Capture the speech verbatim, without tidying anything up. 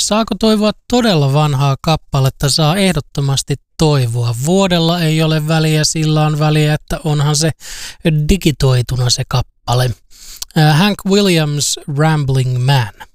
Saako toivoa todella vanhaa kappaletta? Saa ehdottomasti toivoa. Vuodella ei ole väliä, sillä on väliä, että onhan se digitoituna se kappale. Hank Williams, Rambling Man.